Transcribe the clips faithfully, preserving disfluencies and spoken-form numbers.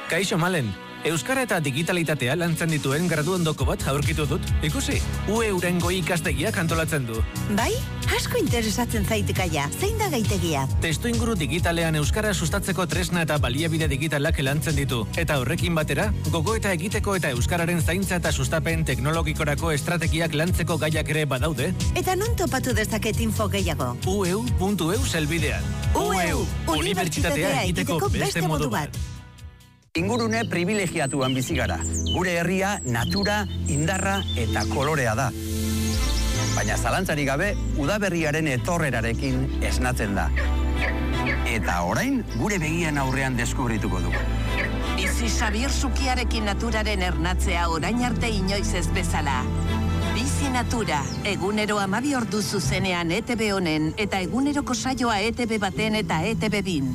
Kaixo Malen, euskara eta digitalitatea lantzen dituen gradu ondoko bat aurkitu dut. Ikusi, U E uren goi ikastegiak antolatzen du. Bai? Asko interesatzen zaitekaia. Zein da gaitegia? Testu inguru digitalean euskara sustatzeko tresna eta baliabide digitalak lantzen ditu. Eta horrekin batera, gogo eta egiteko eta euskararen zaintza eta sustapen teknologikorako estrategiak lantzeko gaiak ere badaude. Eta non topatu dezaket info gehiago? u e u puntu e u zelbidean. U E U, unibertsitatea egiteko beste modu bat. Ingurune privilegiatuan bizi gara. Gure herria natura, indarra eta kolorea da. Baina zalantzarik gabe, udaberriaren etorrerarekin esnatzen da. Eta orain, gure begien aurrean deskubrituko dugu. Bizi Xabier Sukiarekin naturaren ernatzea orain arte inoiz ez bezala. Bizi Natura, egunero hamabi ordu zuzenean E T B honen eta eguneroko saioa E T B baten eta E T B bin.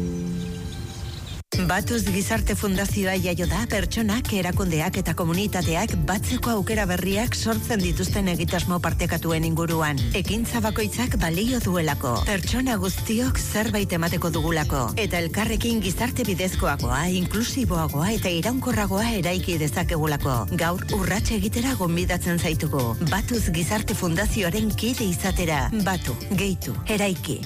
Batuz Gizarte Fundazioa jaio da pertsonak, erakundeak eta komunitateak batzeko aukera berriak sortzen dituzten egitasmo partekatuen inguruan. Ekintza bakoitzak balio duelako, pertsona guztiok zerbait emateko dugulako, eta elkarrekin gizarte bidezkoagoa, inklusiboagoa eta iraunkorragoa eraiki dezakegulako. Gaur urrats egitera gonbidatzen zaitugu. Batuz Gizarte Fundazioaren kide izatera. Batu, gehitu, eraiki.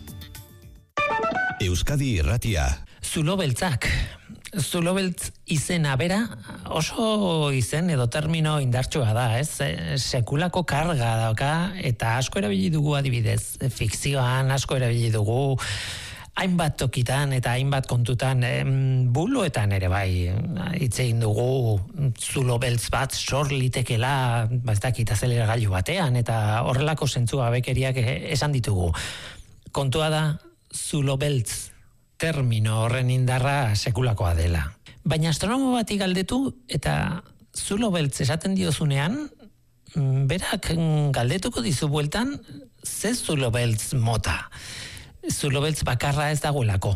Euskadi Irratia. Zulo beltzak. Zulo beltz izena bera oso izen edo termino indartsua da, ez? Sekulako karga dauka eta asko erabili dugu adibidez. Fikzioan asko erabili dugu hainbat tokitan eta hainbat kontutan em, buloetan ere bai hitz egin dugu zulo beltz bat sor litekela, ez dakit azeleragailu batean eta horrelako zentzua bekeriak esan ditugu. Kontua da zulo beltz termino horren indarra sekulakoa dela. Baina astronomo bati galdetu eta zulo beltz esaten diozunean, berak galdetuko dizu bueltan ze zulo beltz mota. Zulo beltz bakarra ez dagoelako.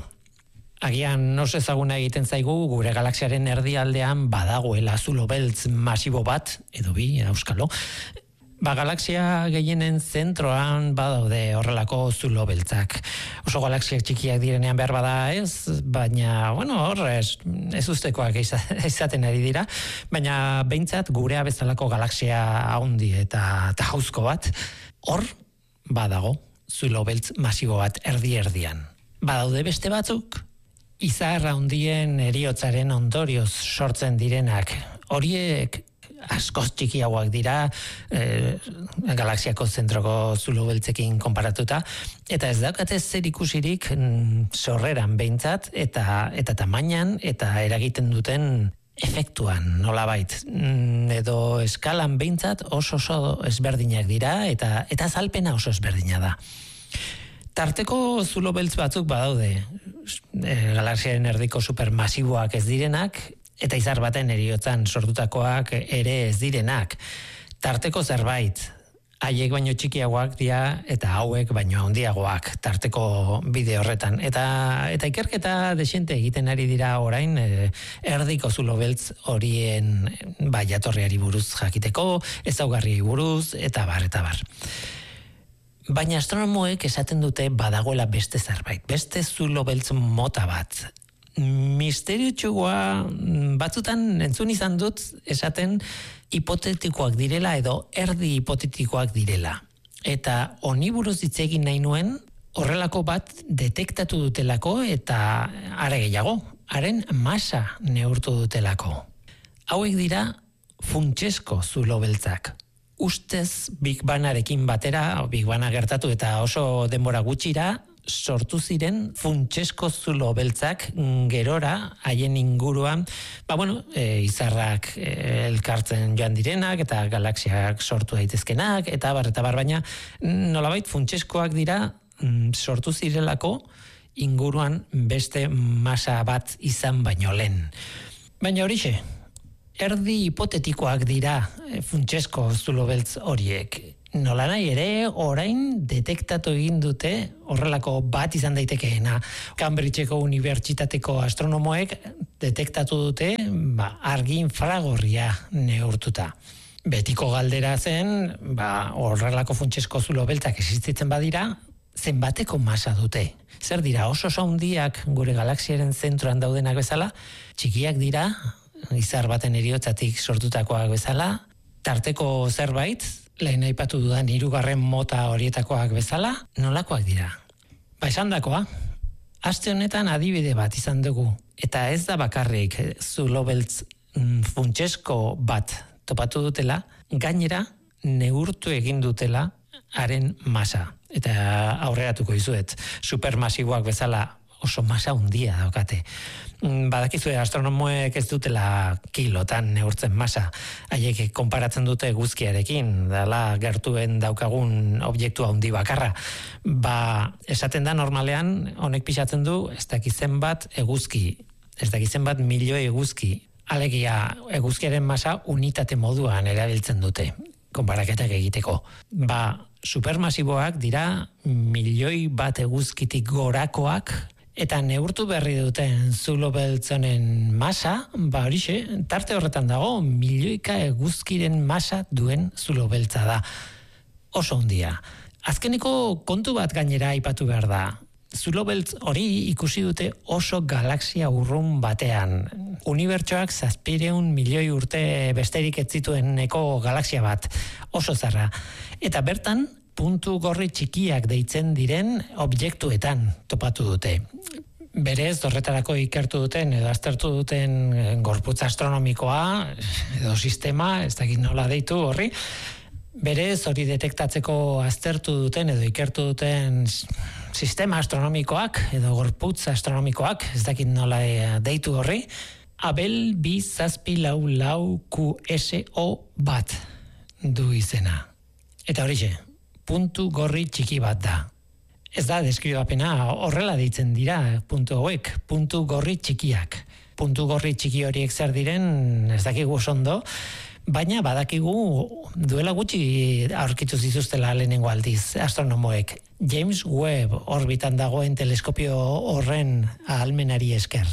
Agian oso ezaguna egiten zaigu gure galaxiaren erdialdean badagoela zulo beltz masibo bat, edo bi, auskalo, Ba, galaxia gehienen zentroan badaude horrelako zulo beltzak. Oso galaxiak txikiak direnean behar bada ez, baina, bueno, hor ez, ez ustekoak izaten ari dira, baina behintzat gurea bezalako galaxia haundi eta jauzko bat, hor badago zulo beltz masibo bat erdi-erdian. Badaude beste batzuk, izar handien heriotzaren ondorioz sortzen direnak, horiek askoz txikiagoak dira eh, galaxiako zentroko zulo beltzekin konparatuta eta ez daukate zer ikusirik mm, sorreran behintzat eta eta tamainan eta eragiten duten efektuan nolabait mm, edo eskalan behintzat oso oso ezberdinak dira eta eta azalpena oso ezberdina da. Tarteko zulo beltz batzuk badaude e, galaxiaren erdiko supermasiboak ez direnak eta izar baten heriotzan sortutakoak ere ez direnak. Tarteko zerbait, haiek baino txikiagoak dira eta hauek baino handiagoak tarteko bide horretan. Eta eta ikerketa desente egiten ari dira orain e, erdiko zulo beltz horien bai jatorriari buruz jakiteko, ezaugarriei buruz eta bar eta bar. Baina astronomoek esaten dute badagoela beste zerbait, beste zulo beltz mota bat. Misteriotxoa batzutan entzun izan dut esaten hipotetikoak direla edo erdi hipotetikoak direla. Eta honi buruz hitz egin nahi nuen horrelako bat detektatu dutelako eta are gehiago, haren masa neurtu dutelako. Hauek dira funtsesko zulo beltzak. Ustez Big Bangarekin batera, Big Banga gertatu eta oso denbora gutxira, sortu ziren funtsesko zulo beltzak gerora haien inguruan, ba bueno, e, izarrak e, elkartzen joan direnak eta galaxiak sortu daitezkenak eta bar eta bar, baina nolabait funtseskoak dira mm, sortu zirelako inguruan beste masa bat izan baino lehen. Baina horixe, erdi hipotetikoak dira e, funtsesko zulo beltz horiek. Nola nahi ere, orain detektatu egin dute horrelako bat izan daitekeena. Cambridgeko unibertsitateko astronomoek detektatu dute ba, argi infragorria neurtuta. Betiko galdera zen, ba, horrelako funtsesko zulo beltzak existitzen badira, zenbateko masa dute. Zer dira, oso oso handiak gure galaxiaren zentroan daudenak bezala, txikiak dira, izar baten eriotzatik sortutakoak bezala, tarteko zerbait, lehen aipatu dudan hirugarren mota horietakoak bezala, nolakoak dira. Ba, esandakoa, aste honetan adibide bat izan dugu, eta ez da bakarrik zulo beltz funtsesko bat topatu dutela, gainera neurtu egin dutela haren masa. Eta aurreratuko izuet, supermasiboak bezala oso masa handia daukate. Badakizue astronomoek ez dutela kilotan neurtzen masa, haiek konparatzen dute eguzkiarekin, dela gertuen daukagun objektu handi bakarra. Ba, esaten da normalean, honek pixatzen du, ez dakizen bat eguzki, ez dakizen bat milioi eguzki. Alegia, eguzkiaren masa unitate moduan erabiltzen dute, konparaketak egiteko. Ba, supermasiboak dira milioi bat eguzkitik gorakoak, eta neurtu berri duten zulo beltzonen masa, ba horixe, tarte horretan dago, milioika eguzkiren masa duen zulo beltza da. Oso handia. Azkeneko kontu bat gainera aipatu behar da. Zulo beltz hori ikusi dute oso galaxia urrun batean. Unibertsoak zazpireun milioi urte besterik ez zitueneko galaxia bat. Oso zarra. Eta bertan, puntu gorri txikiak deitzen diren objektuetan topatu dute. Berez, horretarako ikertu duten edo aztertu duten gorputz astronomikoa edo sistema, ez dakit nola deitu horri, berez hori detektatzeko aztertu duten edo ikertu duten sistema astronomikoak edo gorputz astronomikoak, ez dakit nola deitu horri, Abel bi zazpi lau lau Q S O bat du izena. Eta horixe, puntu gorri txiki bat da. Ez da deskribapena, horrela deitzen dira puntu hauek, puntu gorri txikiak. Puntu gorri txiki horiek zer diren, ez dakigu ondo, baina badakigu duela gutxi aurkitu zituztela lehenengo aldiz astronomoek. James Webb orbitan dagoen teleskopio horren ahalmenari esker.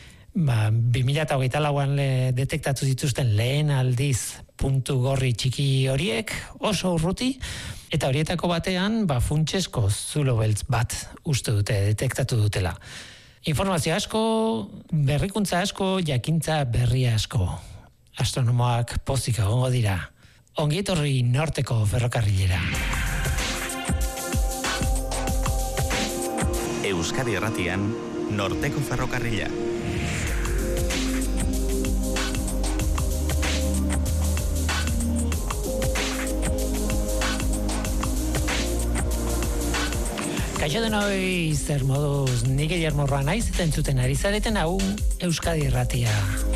Ba, bi mila hogeita lauan detektatu zituzten lehen aldiz puntu gorri txiki horiek oso urruti, eta horietako batean ba, funtsesko zulo beltz bat uste dute, detektatu dutela. Informazio asko, berrikuntza asko, jakintza berri asko. Astronomoak pozik egongo dira. Ongi etorri norteko ferrokarrilera. Euskadi Erratian, norteko ferrokarrila. Kaixo denoi, zer moduz, ni Guillermo Roa naiz eta entzuten ari zareten hau Euskadi Erratia.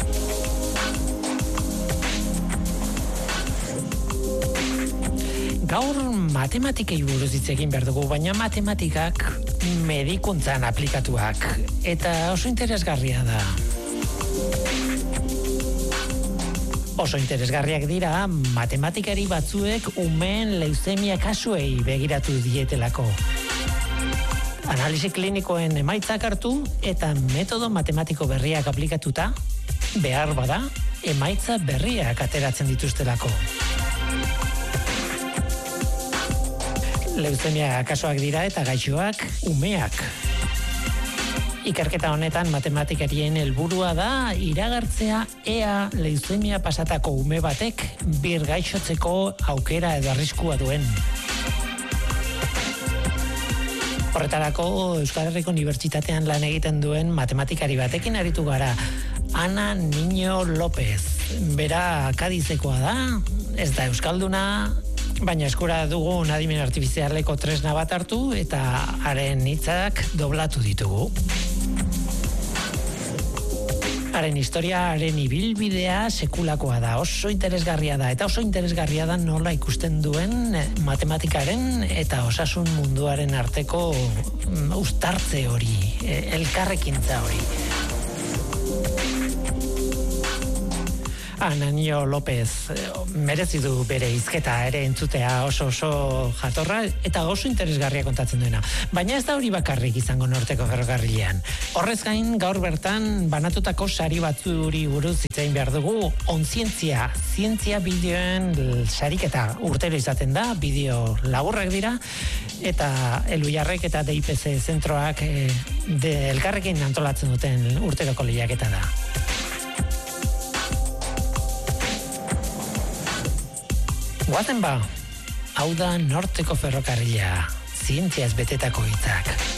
Gaur matematikei buruz hitz egin behar dugu, baina matematikak medikuntzan aplikatuak, eta oso interesgarria da. Oso interesgarriak dira matematikari batzuek umeen leuzemia kasuei begiratu dietelako. Analisi klinikoen emaitzak hartu eta metodo matematiko berriak aplikatuta, behar bada, emaitza berriak ateratzen dituztelako. Leuzemia kasuak dira eta gaixoak umeak. Ikerketa honetan matematikarien helburua da iragartzea ea leuzemia pasatako ume batek bir gaixotzeko aukera edo arriskua duen. Horretarako Euskal Herriko Unibertsitatean lan egiten duen matematikari batekin aritu gara, Ana Niño López. Bera Kadizekoa da, ez da euskalduna, baina eskura dugun adimen artifizialeko tresna bat hartu eta haren hitzak doblatu ditugu. Haren historia, haren ibilbidea sekulakoa da, oso interesgarria da, eta oso interesgarria da nola ikusten duen matematikaren eta osasun munduaren arteko uztartze hori, elkarrekintza hori. Ananio López merezi du bere hizketa ere entzutea, oso oso jatorra eta oso interesgarria kontatzen duena. Baina ez da hori bakarrik izango Norteko ferrokarrilean. Horrez gain, gaur bertan banatutako sari batzuri buruz hitz egin behar dugu. Onzientzia, zientzia bideoen sariketa urtero izaten da, bideo laburrak dira, eta Elujarrek eta D I P C zentroak e, de elkarrekin antolatzen duten urteroko lehiaketa da. Guazen ba, hau da Norteko ferrokarrila, zientziaz betetako hitzak.